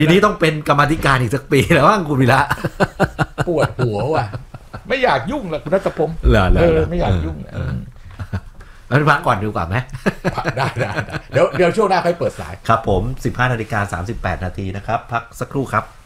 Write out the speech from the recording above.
ทีนี้ต้องเป็นกรรมาธิการอีกสักปีแล้วว่าคุณวีระปวดหัวว่ะไม่อยากยุ่งละคุณรัตพงศ์ไม่อยากยุ่งแล้วพักก่อนดีกว่าไหมได้เดี๋ยวช่วงหน้าค่อยเปิดสายครับผม 15:38 น.นะครับพักสักครู่ครับ